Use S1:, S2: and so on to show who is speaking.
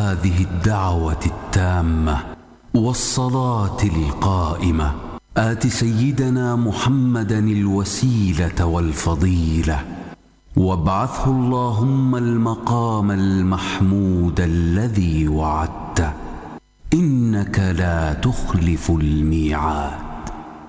S1: هذه الدعوة التامة والصلاة القائمة آت سيدنا محمدا الوسيلة والفضيلة وابعثه اللهم المقام المحمود الذي وعدته إنك لا تخلف الميعاد.